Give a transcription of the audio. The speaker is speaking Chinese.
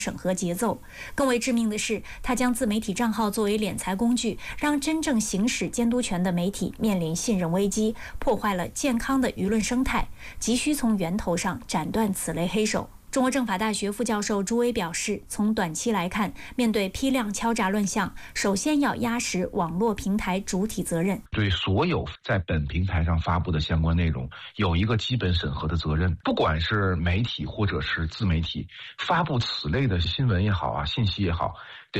审核节奏。更为致命的是，他将自媒体账号作为敛财工具，让真正行使监督权的媒体面临信任危机，破坏了健康的舆论生态，急需从源头上斩断此类黑手。中国政法大学副教授朱威表示，从短期来看，面对批量敲诈乱象，首先要压实网络平台主体责任， 对所有在本平台上发布的相关内容有一个基本审核的责任。不管是媒体或者是自媒体发布此类的新闻也好信息也好，